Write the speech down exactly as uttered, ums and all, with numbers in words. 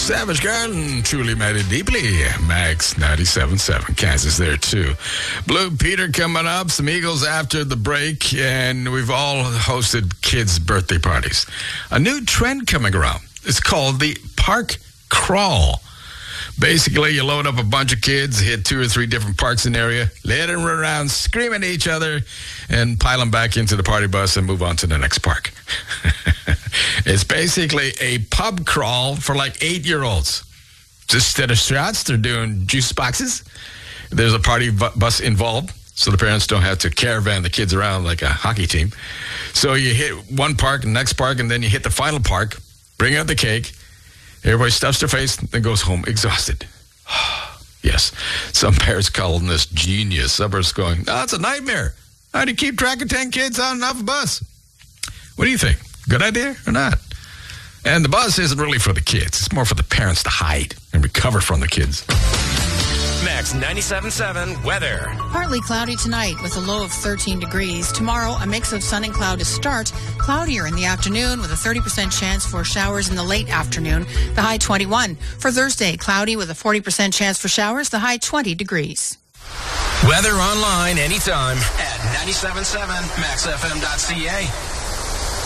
Savage Garden, Truly Mattered Deeply. Max ninety-seven point seven, Kansas there too. Blue Peter coming up, some Eagles after the break, and we've all hosted kids' birthday parties. A new trend coming around. It's called the park crawl. Basically, you load up a bunch of kids, hit two or three different parks in the area, let them run around screaming at each other, and pile them back into the party bus and move on to the next park. It's basically a pub crawl for like eight-year-olds. Just instead of shots, they're doing juice boxes. There's a party bu- bus involved, so the parents don't have to caravan the kids around like a hockey team. So you hit one park, the next park, and then you hit the final park, bring out the cake. Everybody stuffs their face and goes home exhausted. Yes, some parents calling this genius. Others going, no, it's a nightmare. How do you keep track of ten kids on and off a bus? What do you think? Good idea or not? And the bus isn't really for the kids. It's more for the parents to hide and recover from the kids. Max ninety-seven point seven weather. Partly cloudy tonight with a low of thirteen degrees. Tomorrow, a mix of sun and cloud to start. Cloudier in the afternoon with a thirty percent chance for showers in the late afternoon. The high twenty-one. For Thursday, cloudy with a forty percent chance for showers. The high twenty degrees. Weather online anytime at ninety-seven point seven max f m dot c a.